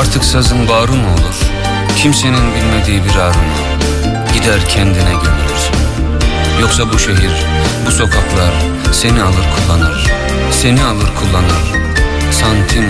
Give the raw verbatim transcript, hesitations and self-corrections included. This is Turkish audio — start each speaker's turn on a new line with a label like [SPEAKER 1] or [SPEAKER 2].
[SPEAKER 1] Artık sazın bağrı mı olur, kimsenin bilmediği bir ağrı mı? Gider kendine gömülürsün. Yoksa bu şehir, bu sokaklar seni alır kullanır, seni alır kullanır, santim